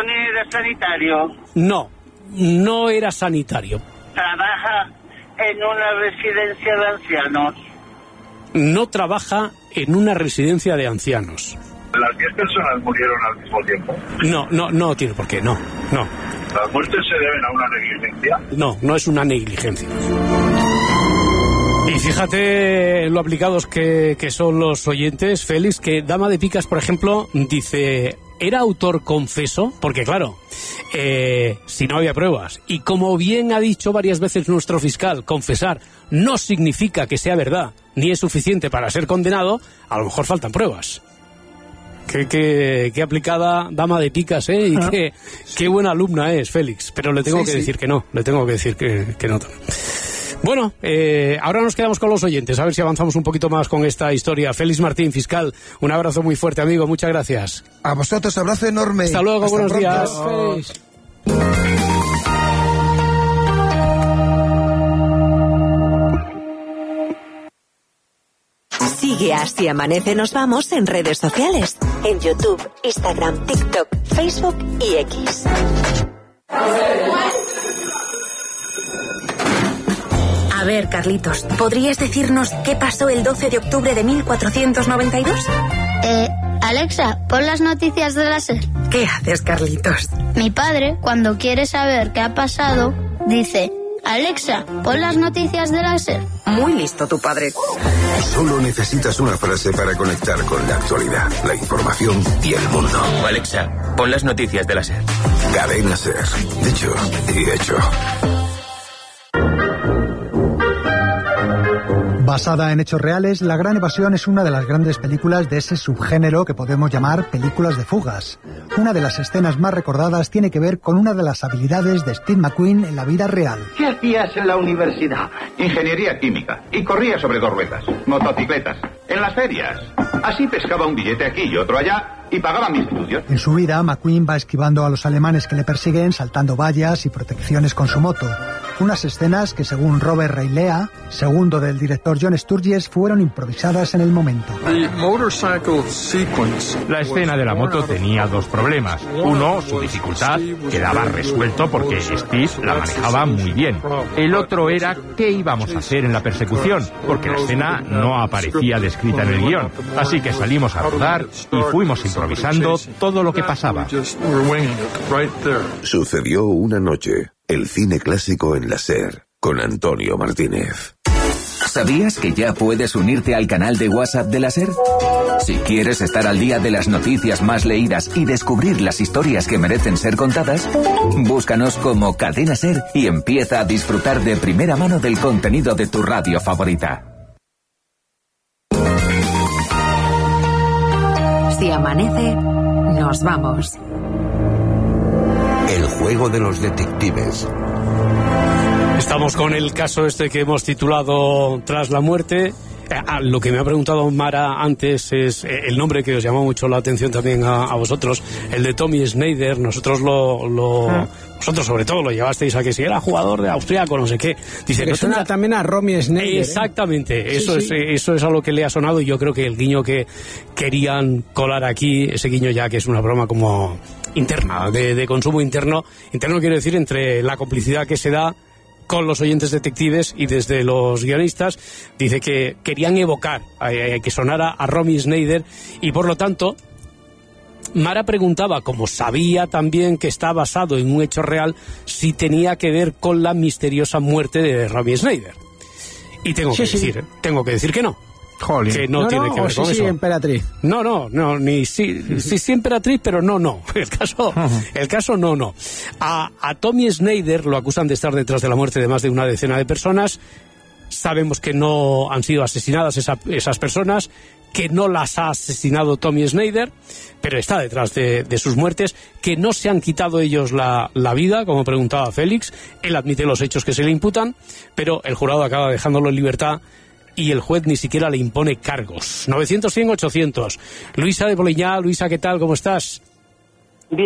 Tony era sanitario. No era sanitario. Trabaja en una residencia de ancianos. No trabaja en una residencia de ancianos. ¿Las 10 personas murieron al mismo tiempo? No tiene por qué, no. ¿Las muertes se deben a una negligencia? No es una negligencia. Y fíjate lo aplicados que son los oyentes, Félix, que Dama de Picas, por ejemplo, dice, ¿era autor confeso? Porque claro, si no había pruebas. Y como bien ha dicho varias veces nuestro fiscal, confesar no significa que sea verdad, ni es suficiente para ser condenado, a lo mejor faltan pruebas. Qué aplicada Dama de Picas, y qué buena alumna es, Félix. Pero le tengo que decir que no, que no. Bueno, ahora nos quedamos con los oyentes, a ver si avanzamos un poquito más con esta historia. Félix Martín, fiscal, un abrazo muy fuerte, amigo, muchas gracias. A vosotros, abrazo enorme. Hasta luego, buenos días. Félix. Sigue Así Amanece Nos Vamos en redes sociales, en YouTube, Instagram, TikTok, Facebook y X. A ver, Carlitos, ¿podrías decirnos qué pasó el 12 de octubre de 1492? Alexa, pon las noticias de la SER. ¿Qué haces, Carlitos? Mi padre, cuando quiere saber qué ha pasado, dice, Alexa, pon las noticias de la SER. Muy listo tu padre. Solo necesitas una frase para conectar con la actualidad, la información y el mundo. Alexa, pon las noticias de la SER. Cadena SER. Dicho y hecho. Basada en hechos reales, La Gran Evasión es una de las grandes películas de ese subgénero que podemos llamar películas de fugas. Una de las escenas más recordadas tiene que ver con una de las habilidades de Steve McQueen en la vida real. ¿Qué hacías en la universidad? Ingeniería química. Y corría sobre 2 ruedas. Motocicletas. En las ferias. Así pescaba un billete aquí y otro allá y pagaba mis estudios. En su vida, McQueen va esquivando a los alemanes que le persiguen, saltando vallas y protecciones con su moto. Unas escenas que, según Robert Reilea, segundo del director John Sturges, fueron improvisadas en el momento. La escena de la moto tenía 2 problemas. Uno, su dificultad, quedaba resuelto porque Steve la manejaba muy bien. El otro era qué íbamos a hacer en la persecución, porque la escena no aparecía descrita en el guión. Así que salimos a rodar y fuimos improvisando todo lo que pasaba. Sucedió una noche. El cine clásico en la SER, con Antonio Martínez. ¿Sabías que ya puedes unirte al canal de WhatsApp de la SER? Si quieres estar al día de las noticias más leídas y descubrir las historias que merecen ser contadas, búscanos como Cadena SER y empieza a disfrutar de primera mano del contenido de tu radio favorita. Si amanece, nos vamos. El juego de los detectives. Estamos con el caso este que hemos titulado Tras la muerte. Lo que me ha preguntado Mara antes es el nombre que os llamó mucho la atención también a vosotros, el de Tommy Schneider. Nosotros vosotros sobre todo lo llevasteis a que si era jugador de austriaco, no sé qué. Dice que suena también a Romy Schneider. Exactamente, eso es a lo que le ha sonado, y yo creo que el guiño que querían colar aquí, ese guiño ya que es una broma como interna, de consumo interno quiero decir, entre la complicidad que se da con los oyentes detectives y desde los guionistas, dice que querían evocar que sonara a Romy Schneider, y por lo tanto Mara preguntaba, como sabía también que está basado en un hecho real, si tenía que ver con la misteriosa muerte de Romy Schneider, y tengo que decir que no. Jolín. Que no tiene que ver con eso. Sí, emperatriz. No, ni sí emperatriz, pero no. El caso no. A Tommy Schneider lo acusan de estar detrás de la muerte de más de una decena de personas. Sabemos que no han sido asesinadas esas personas, que no las ha asesinado Tommy Schneider, pero está detrás de sus muertes, que no se han quitado ellos la vida, como preguntaba Félix. Él admite los hechos que se le imputan, pero el jurado acaba dejándolo en libertad y el juez ni siquiera le impone cargos. 900-100-800. Luisa de Poliñá. Luisa, ¿qué tal? ¿Cómo estás? Bien.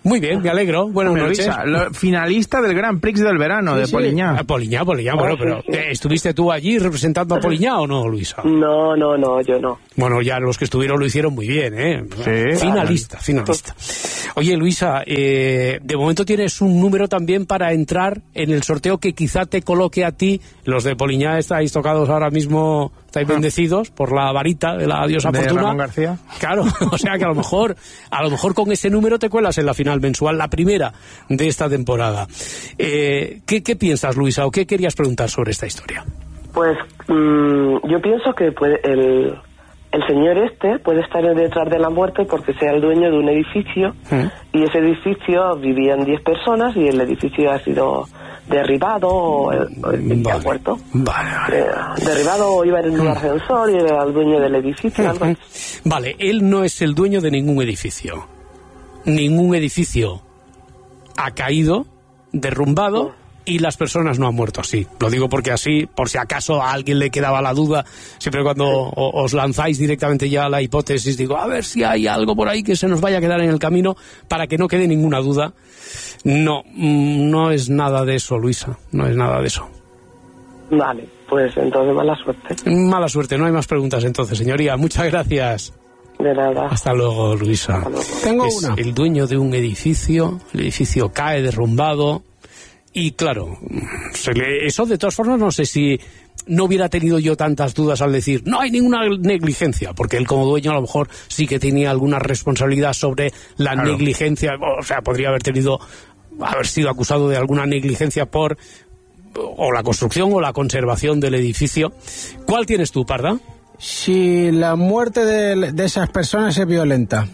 Muy bien, me alegro. Buenas noches. Luisa, finalista del Grand Prix del verano de Poliñá. Poliñá, bueno, pero ¿estuviste tú allí representando a Poliñá o no, Luisa? No, yo no. Bueno, ya los que estuvieron lo hicieron muy bien, ¿eh? Sí. Finalista. Oye, Luisa, de momento tienes un número también para entrar en el sorteo que quizá te coloque a ti. Los de Poliñá estáis tocados ahora mismo, estáis bendecidos por la varita de la diosa Fortuna. Ramón García. Claro, o sea que a lo mejor con ese número te cuelas en la final mensual, la primera de esta temporada. ¿Qué piensas, Luisa, o qué querías preguntar sobre esta historia? Pues yo pienso que el señor puede estar detrás de la muerte porque sea el dueño de un edificio y ese edificio vivían 10 personas y el edificio ha sido derribado o ha muerto. Derribado o iba en un ascensor y era el dueño del edificio. Algo así. Vale, él no es el dueño de ningún edificio. Ningún edificio ha caído, derrumbado, y las personas no han muerto así. Lo digo porque así, por si acaso a alguien le quedaba la duda, siempre cuando os lanzáis directamente ya a la hipótesis, digo, a ver si hay algo por ahí que se nos vaya a quedar en el camino para que no quede ninguna duda. No es nada de eso, Luisa, no es nada de eso. Vale, pues entonces mala suerte. Mala suerte, no hay más preguntas entonces, señoría. Muchas gracias. De nada. Hasta luego, Luisa. Hasta luego. Tengo una. El dueño de un edificio, el edificio cae derrumbado. Y claro, eso de todas formas no sé si no hubiera tenido yo tantas dudas al decir no hay ninguna negligencia, porque él como dueño a lo mejor sí que tenía alguna responsabilidad sobre la negligencia, o sea, podría haber sido acusado de alguna negligencia por o la construcción o la conservación del edificio. ¿Cuál tienes tú, Parda? Si la muerte de esas personas es violenta.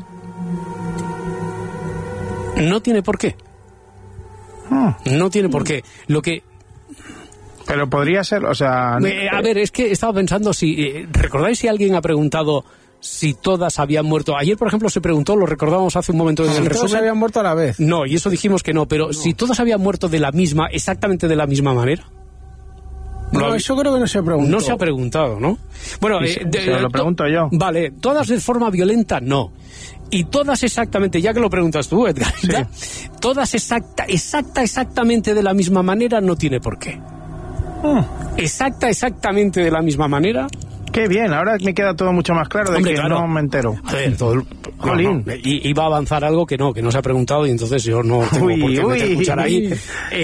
No tiene por qué. No tiene por qué. Pero podría ser, o sea... a ver, es que estaba pensando ¿recordáis si alguien ha preguntado si todas habían muerto? Ayer, por ejemplo, se preguntó, lo recordábamos hace un momento en el resumen. ¿Todas habían muerto a la vez? No, y eso dijimos que no, pero si todas habían muerto exactamente de la misma manera... No, eso creo que no se preguntó. No se ha preguntado, ¿no? Bueno, se lo pregunto yo. Vale, todas de forma violenta, no. Y todas exactamente, ya que lo preguntas tú, Edgar, todas exactamente de la misma manera no tiene por qué. Exactamente de la misma manera. Qué bien, ahora me queda todo mucho más claro de que no me entero. A ver, iba a avanzar algo que no se ha preguntado y entonces yo no tengo por qué meter cuchara ahí.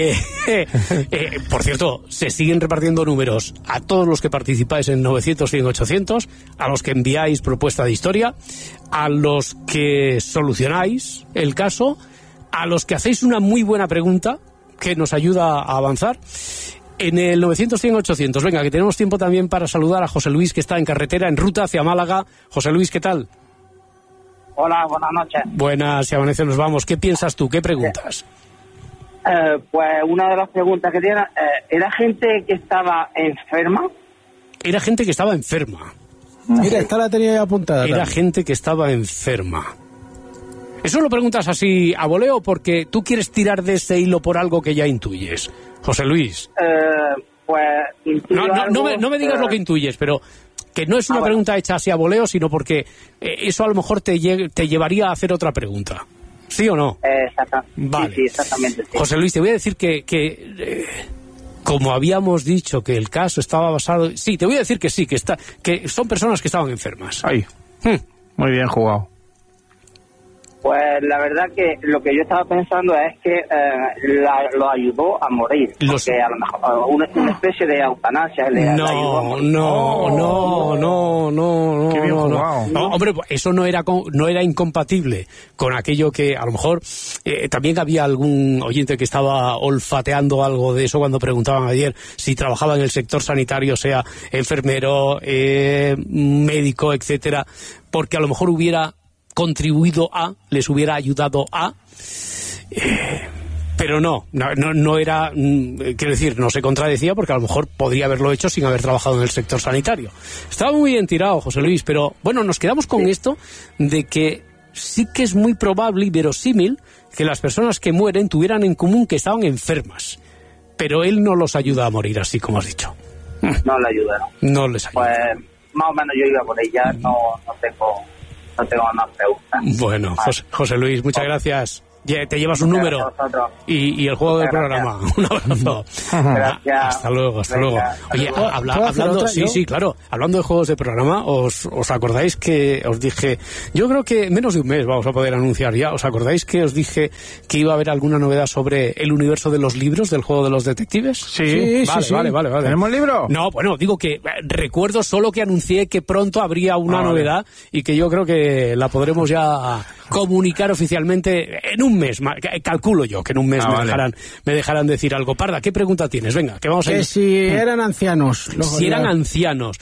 Por cierto, se siguen repartiendo números a todos los que participáis en 900, 100, 800, a los que enviáis propuesta de historia, a los que solucionáis el caso, a los que hacéis una muy buena pregunta que nos ayuda a avanzar. En el 900, 100, 800. Venga, que tenemos tiempo también para saludar a José Luis, que está en carretera, en ruta hacia Málaga. José Luis, ¿qué tal? Hola, buenas noches. Buenas, si amanece nos vamos. ¿Qué piensas tú? ¿Qué preguntas? Pues una de las preguntas que tiene, ¿era gente que estaba enferma? Era gente que estaba enferma. Mira, esta la tenía ya apuntada. Era también. gente que estaba enferma. ¿Eso lo preguntas así a voleo porque tú quieres tirar de ese hilo por algo que ya intuyes? José Luis. Pues... No me digas lo que intuyes, pero que no es una pregunta hecha así a voleo, sino porque eso a lo mejor te llevaría a hacer otra pregunta. ¿Sí o no? Vale. Sí, exactamente. Sí. José Luis, te voy a decir que como habíamos dicho que el caso estaba basado... Sí, te voy a decir que sí, que son personas que estaban enfermas. Ay, muy bien jugado. Pues la verdad que lo que yo estaba pensando es que lo ayudó a morir. Porque a lo mejor una especie de eutanasia le ayudó a morir. No. Qué bien jugado. No, hombre, eso no era incompatible con aquello que a lo mejor también había algún oyente que estaba olfateando algo de eso cuando preguntaban ayer si trabajaba en el sector sanitario, sea enfermero, médico, etcétera, porque a lo mejor hubiera contribuido les hubiera ayudado pero no era, quiero decir, no se contradecía porque a lo mejor podría haberlo hecho sin haber trabajado en el sector sanitario. Estaba muy bien tirado, José Luis, pero bueno, nos quedamos con esto de que sí que es muy probable y verosímil que las personas que mueren tuvieran en común que estaban enfermas, pero él no los ayuda a morir, así como has dicho. No le ayudaron. No les ayuda. Pues más o menos yo iba por ella, no tengo más preguntas. Bueno, José Luis, muchas gracias. te llevas un número y el juego del programa. Un abrazo. Hasta luego. Oye, hablando, sí, claro, hablando de juegos de programa, ¿os acordáis que os dije, yo creo que menos de un mes vamos a poder anunciar ya, ¿os acordáis que os dije que iba a haber alguna novedad sobre el universo de los libros del juego de los detectives? Sí. Vale. ¿Tenemos libro? No, bueno, digo que recuerdo solo que anuncié que pronto habría una novedad y que yo creo que la podremos ya comunicar oficialmente en un mes. Calculo yo que en un mes me dejarán decir algo. Parda, ¿qué pregunta tienes? Venga, que vamos a ir. Que si eran ancianos. Eran ancianos.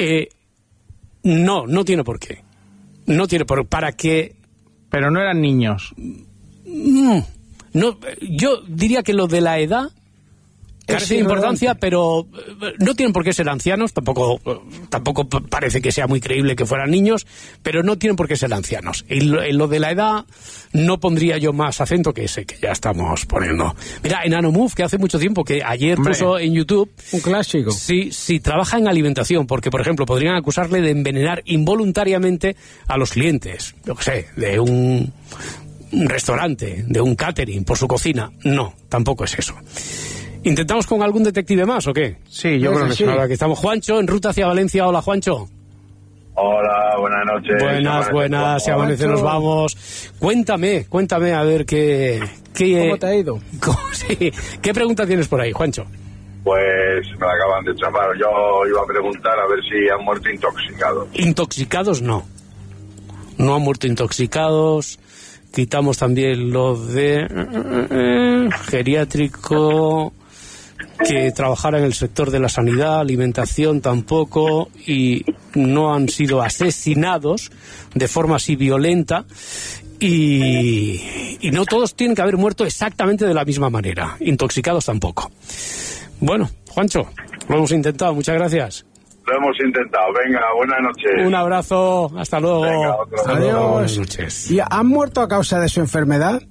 No tiene por qué. No tiene por qué. ¿Para qué? Pero no eran niños. No, yo diría que lo de la edad carece de importancia, pero no tienen por qué ser ancianos, tampoco parece que sea muy creíble que fueran niños, pero no tienen por qué ser ancianos. Y lo de la edad no pondría yo más acento que ese que ya estamos poniendo. Mira, Enano Move, que hace mucho tiempo, que ayer puso en YouTube... Un clásico. Sí, trabaja en alimentación, porque, por ejemplo, podrían acusarle de envenenar involuntariamente a los clientes, yo qué sé, de un restaurante, de un catering, por su cocina. No, tampoco es eso. ¿Intentamos con algún detective más o qué? Sí, yo creo que sí. Ahora que estamos. Juancho, en ruta hacia Valencia. Hola, Juancho. Hola, buenas noches. Buenas, si amanece nos vamos. Cuéntame, a ver qué... ¿Cómo te ha ido? Sí, ¿qué pregunta tienes por ahí, Juancho? Pues me la acaban de chapar. Yo iba a preguntar a ver si han muerto intoxicados. Intoxicados no. No han muerto intoxicados. Quitamos también lo de geriátrico, que trabajara en el sector de la sanidad, alimentación tampoco, y no han sido asesinados de forma así violenta, y no todos tienen que haber muerto exactamente de la misma manera, intoxicados tampoco. Bueno, Juancho, lo hemos intentado, muchas gracias. Lo hemos intentado. Venga, buenas noches. Un abrazo, hasta luego. Venga, adiós. Buenas noches. ¿Y han muerto a causa de su enfermedad?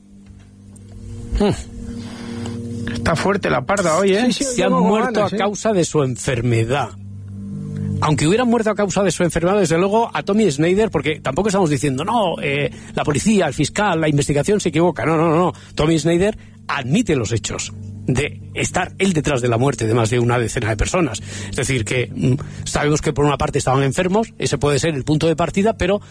Está fuerte la parda hoy, ¿eh? Sí, se han muerto a causa de su enfermedad. Aunque hubieran muerto a causa de su enfermedad, desde luego, a Tommy Snyder, porque tampoco estamos diciendo, la policía, el fiscal, la investigación se equivoca. No. Tommy Snyder admite los hechos de estar él detrás de la muerte de más de una decena de personas. Es decir, que sabemos que por una parte estaban enfermos, ese puede ser el punto de partida, pero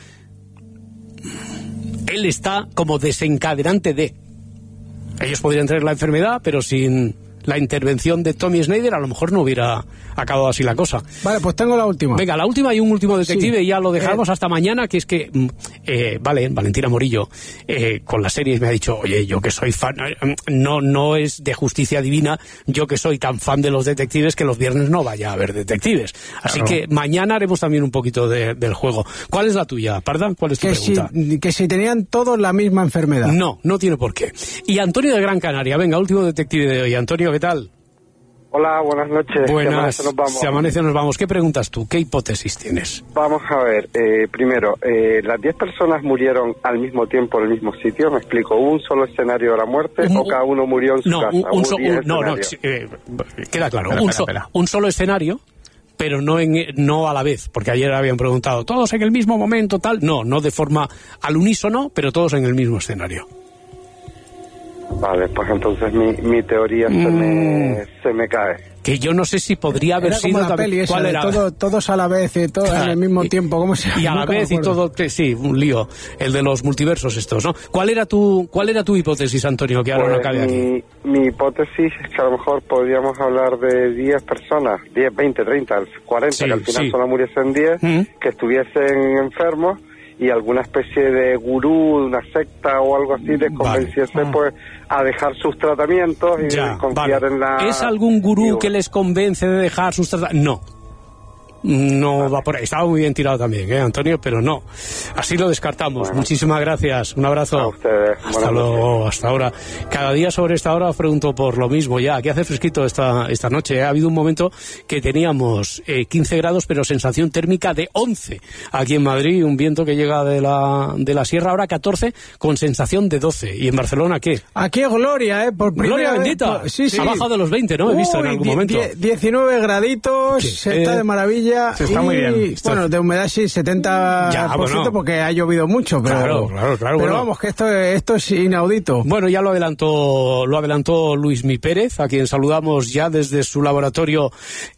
él está como desencadenante de... Ellos podrían tener la enfermedad, pero sin la intervención de Tommy Snyder a lo mejor no hubiera acabado así la cosa. Vale, pues tengo la última. Venga, la última y un último detective, y ya lo dejamos hasta mañana, que es que Valentina Morillo con las series me ha dicho, oye, yo que soy fan, no es de Justicia Divina, yo que soy tan fan de los detectives, que los viernes no vaya a haber detectives. Así que mañana haremos también un poquito del juego. ¿Cuál es la tuya, Parda? ¿Cuál es tu pregunta? Que si tenían todos la misma enfermedad. No tiene por qué. Y Antonio de Gran Canaria, venga, último detective de hoy. Antonio, ¿qué tal? Hola, buenas noches. Buenas, si amanece nos vamos. ¿Qué preguntas tú? ¿Qué hipótesis tienes? Vamos a ver, primero, ¿las 10 personas murieron al mismo tiempo en el mismo sitio? ¿Me explico? ¿Un solo escenario de la muerte o cada uno murió en su casa? Queda claro. Un solo escenario, pero no a la vez, porque ayer habían preguntado, ¿todos en el mismo momento, tal? No de forma al unísono, pero todos en el mismo escenario. Vale, pues entonces mi teoría se me cae. Que yo no sé si podría haber sido... Como la peli esa, ¿cuál era? Todos a la vez y todos en el mismo tiempo. ¿Cómo se llama? Y a la vez y todo... Sí, un lío. El de los multiversos estos, ¿no? ¿Cuál era tu hipótesis, Antonio, que ahora no cabe aquí? Mi hipótesis es que a lo mejor podríamos hablar de 10 personas, 10, 20, 30, 40, que al final solo muriesen 10, que estuviesen enfermos, y alguna especie de gurú, una secta o algo así les convenciese pues a dejar sus tratamientos y confiar en la... ¿Es algún gurú que les convence de dejar sus tratamientos? No va por ahí. Estaba muy bien tirado también, Antonio, pero no. Así lo descartamos. Bueno. Muchísimas gracias. Un abrazo. A ustedes. Hasta luego, hasta ahora. Cada día sobre esta hora os pregunto por lo mismo ya. Aquí hace fresquito esta noche. Ha habido un momento que teníamos 15 grados, pero sensación térmica de 11. Aquí en Madrid, un viento que llega de la sierra, ahora 14, con sensación de 12. ¿Y en Barcelona qué? Aquí es gloria, por Gloria bendita. Sí. Ha bajado de los 20, ¿no? He visto en algún momento. 19 graditos, se está de maravilla. Se está muy bien. Bueno, de humedad sí, 70%, porque ha llovido mucho. Pero, claro. Pero vamos, que esto es inaudito. adelantó. Bueno, ya lo adelantó Luismi Pérez, a quien saludamos ya desde su laboratorio,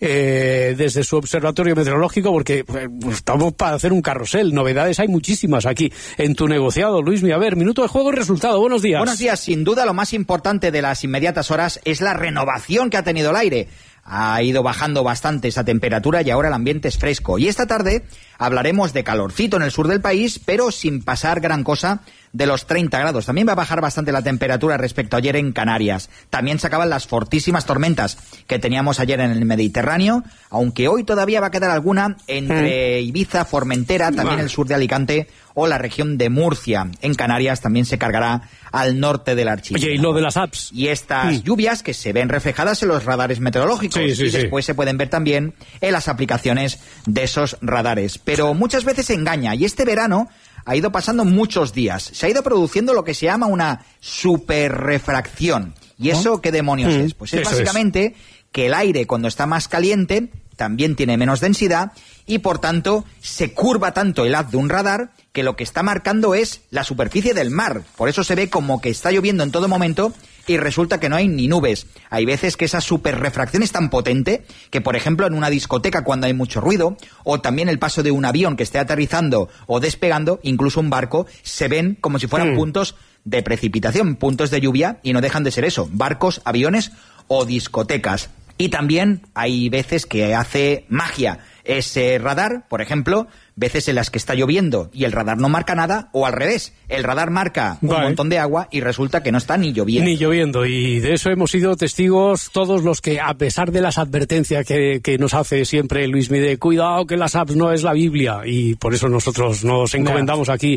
desde su observatorio meteorológico, porque estamos para hacer un carrusel. Novedades hay muchísimas aquí en tu negociado, Luismi. A ver, minuto de juego y resultado. Buenos días. Buenos días. Sin duda, lo más importante de las inmediatas horas es la renovación que ha tenido el aire. Ha ido bajando bastante esa temperatura y ahora el ambiente es fresco. Y esta tarde hablaremos de calorcito en el sur del país, pero sin pasar gran cosa de los 30 grados. También va a bajar bastante la temperatura respecto a ayer en Canarias. También se acaban las fortísimas tormentas que teníamos ayer en el Mediterráneo, aunque hoy todavía va a quedar alguna entre Ibiza, Formentera, también el sur de Alicante o la región de Murcia. En Canarias también se cargará al norte del archipiélago. Oye, y lo de las apps. Y estas lluvias que se ven reflejadas en los radares meteorológicos y después se pueden ver también en las aplicaciones de esos radares. Pero muchas veces engaña, y este verano ha ido pasando muchos días. Se ha ido produciendo lo que se llama una superrefracción. ¿Y eso qué demonios es? Pues es básicamente que el aire, cuando está más caliente, también tiene menos densidad y, por tanto, se curva tanto el haz de un radar que lo que está marcando es la superficie del mar. Por eso se ve como que está lloviendo en todo momento y resulta que no hay ni nubes. Hay veces que esa superrefracción es tan potente que, por ejemplo, en una discoteca cuando hay mucho ruido, o también el paso de un avión que esté aterrizando o despegando, incluso un barco, se ven como si fueran puntos de precipitación, puntos de lluvia, y no dejan de ser eso, barcos, aviones o discotecas. Y también hay veces que hace magia ese radar, por ejemplo, veces en las que está lloviendo y el radar no marca nada, o al revés, el radar marca un montón de agua y resulta que no está ni lloviendo. Ni lloviendo, y de eso hemos sido testigos todos los que, a pesar de las advertencias que nos hace siempre Luismi de cuidado que las apps no es la Biblia, y por eso nosotros nos encomendamos aquí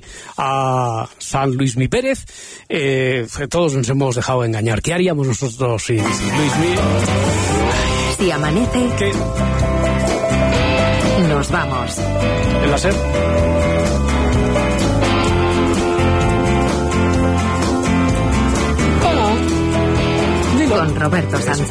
a San Luismi Pérez, todos nos hemos dejado engañar. ¿Qué haríamos nosotros sin Luismi? Si amanece... ¿Qué? Nos vamos. ¿El láser? Con Roberto Sánchez.